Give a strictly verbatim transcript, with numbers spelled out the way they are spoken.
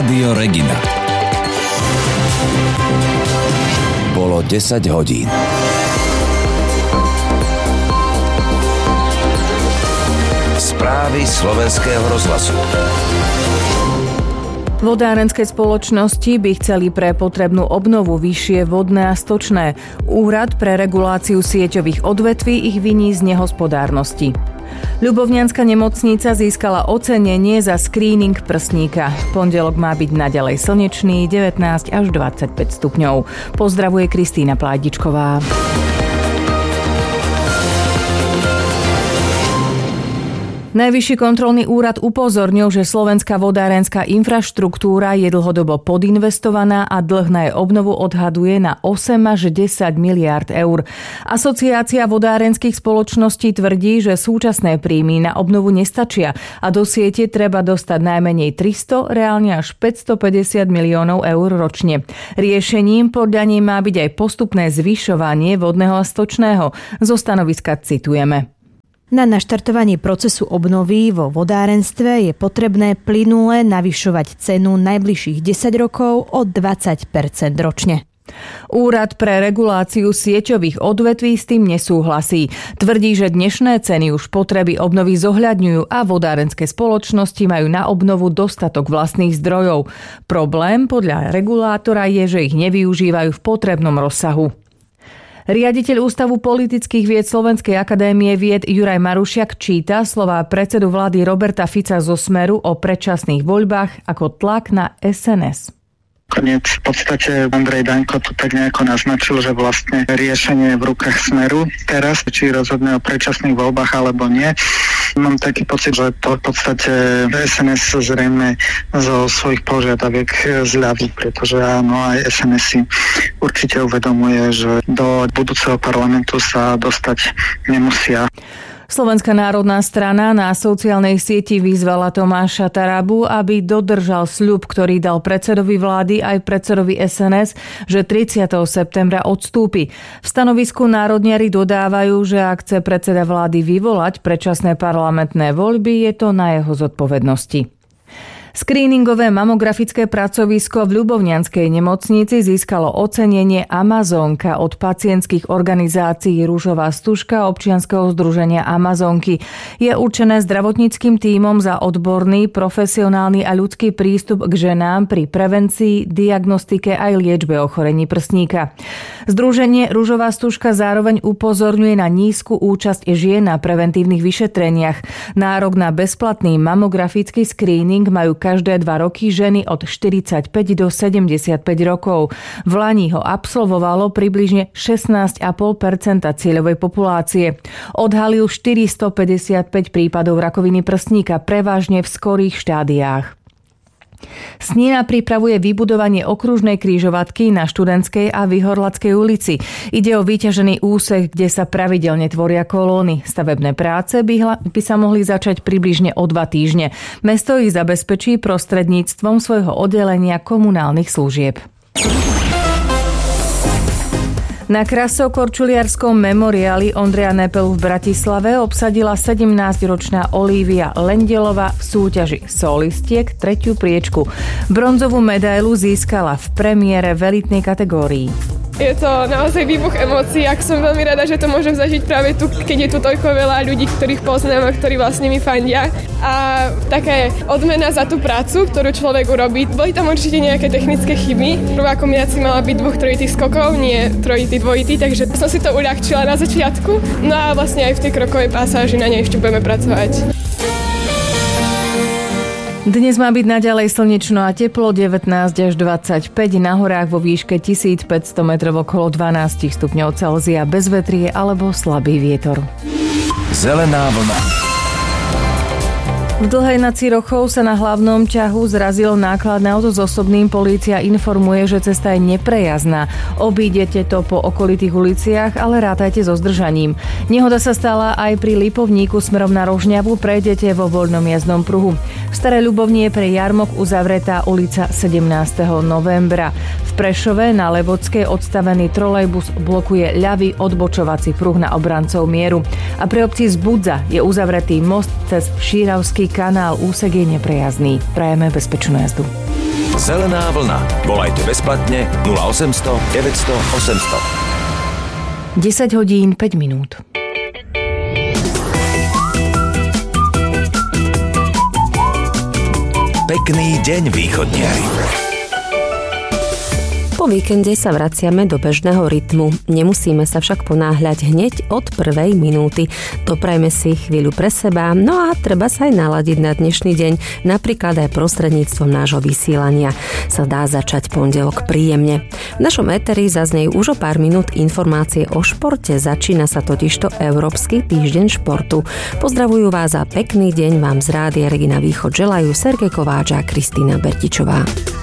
Rádio Regina. Bolo desať hodín. Správy slovenského rozhlasu. Vodárenské spoločnosti by chceli pre potrebnú obnovu vyššie vodné a stočné. Úrad pre reguláciu sieťových odvetví ich viní z nehospodárnosti. Ľubovňanská nemocnica získala ocenenie za skríning prsníka. Pondelok má byť naďalej slnečný, devätnásť až dvadsaťpäť stupňov. Pozdravuje Kristína Pládičková. Najvyšší kontrolný úrad upozornil, že slovenská vodárenská infraštruktúra je dlhodobo podinvestovaná a dlh na jej obnovu odhaduje na osem až desať miliárd eur. Asociácia vodárenských spoločností tvrdí, že súčasné príjmy na obnovu nestačia a do siete treba dostať najmenej tristo, reálne až päťstopäťdesiat miliónov eur ročne. Riešením podľa nej má byť aj postupné zvyšovanie vodného a stočného. Zo stanoviska citujeme. Na naštartovanie procesu obnovy vo vodárenstve je potrebné plynule navyšovať cenu najbližších desať rokov o dvadsať percent ročne. Úrad pre reguláciu sieťových odvetví s tým nesúhlasí. Tvrdí, že dnešné ceny už potreby obnovy zohľadňujú a vodárenské spoločnosti majú na obnovu dostatok vlastných zdrojov. Problém podľa regulátora je, že ich nevyužívajú v potrebnom rozsahu. Riaditeľ Ústavu politických vied Slovenskej akadémie vied Juraj Marušiak číta slová predsedu vlády Roberta Fica zo Smeru o predčasných voľbách ako tlak na es en es. Koniec v podstate Andrej Danko to tak nejako naznačil, že vlastne riešenie je v rukách Smeru. Teraz, či rozhodne o predčasných voľbách alebo nie, mám taký pocit, že to v podstate es en es zrejme zo svojich požiadaviek zľaví, pretože áno, aj es en es si určite uvedomuje, že do budúceho parlamentu sa dostať nemusia. Slovenská národná strana na sociálnej sieti vyzvala Tomáša Tarabu, aby dodržal sľub, ktorý dal predsedovi vlády aj predsedovi es en es, že tridsiateho septembra odstúpi. V stanovisku národniari dodávajú, že ak chce predseda vlády vyvolať predčasné parlamentné voľby, je to na jeho zodpovednosti. Screeningové mamografické pracovisko v Ľubovňanskej nemocnici získalo ocenenie Amazonka od pacientských organizácií Ružová stužka občianskeho združenia Amazonky. Je určené zdravotníckym tímom za odborný, profesionálny a ľudský prístup k ženám pri prevencii, diagnostike aj liečbe ochorení prsníka. Združenie Ružová stužka zároveň upozorňuje na nízku účasť žien na preventívnych vyšetreniach. Nárok na bezplatný mamografický screening majú každé dva roky ženy od štyridsaťpäť do sedemdesiatpäť rokov. V lani ho absolvovalo približne šestnásť celá päť percenta cieľovej populácie. Odhalil štyristopäťdesiatpäť prípadov rakoviny prsníka, prevažne v skorých štádiách. Snina pripravuje vybudovanie okružnej križovatky na Študentskej a Vyhorladskej ulici. Ide o vyťažený úsek, kde sa pravidelne tvoria kolóny. Stavebné práce by, hla, by sa mohli začať približne o dva týždne. Mesto ich zabezpečí prostredníctvom svojho oddelenia komunálnych služieb. Na Krasokorčuliarskom memoriáli Ondreja Nepelu v Bratislave obsadila sedemnásťročná Olivia Lendelová v súťaži solistiek tretiu priečku. Bronzovú medailu získala v premiére v elitnej kategórii. Je to naozaj výbuch emócií, ak som veľmi rada, že to môžem zažiť práve tu, keď je tu toľko veľa ľudí, ktorých poznám a ktorí vlastne mi fandia. A také odmena za tú prácu, ktorú človek urobí. Boli tam určite nejaké technické chyby. Prvá kombinácia mala byť dvoch trojitých skokov, nie trojitý, dvojitý, takže som si to uľahčila na začiatku. No a vlastne aj v tej krokovej pasáži na nej ešte budeme pracovať. Dnes má byť naďalej slnečno a teplo, devätnásť až dvadsaťpäť, na horách vo výške tisícpäťsto metrov okolo dvanásť stupňov Celzia, bez vetrie alebo slabý vietor. Zelená vlna. V Dlhej nad Cirochou sa na hlavnom ťahu zrazilo nákladné auto s osobným. Polícia informuje, že cesta je neprejazdná. Obídete to po okolitých uliciach, ale rátajte so zdržaním. Nehoda sa stala aj pri Lipovníku smerom na Rožňavu, prejdete vo voľnom jazdnom pruhu. V Starej Ľubovni je pre jarmok uzavretá ulica sedemnásteho novembra. V Prešove na Levockej odstavený trolejbus blokuje ľavý odbočovací pruh na obrancov mieru. A pre obci Zbudza je uzavretý most cez Šíravský kanál, úsek je neprejazdný. Prajeme bezpečnú jazdu. Zelená vlna. Volajte bezplatne nula osemsto deväťsto osemsto. desať hodín päť minút. Pekný deň, východniari. Po víkende sa vraciame do bežného rytmu. Nemusíme sa však ponáhľať hneď od prvej minúty. Doprajme si chvíľu pre seba, no a treba sa aj naladiť na dnešný deň, napríklad aj prostredníctvom nášho vysielania. Sa dá začať pondelok príjemne. V našom éteri zaznejú už o pár minút informácie o športe. Začína sa totižto Európsky týždeň športu. Pozdravujú vás a pekný deň vám z Rádia Regina Východ želajú Sergej Kováč a Kristína Bertičová.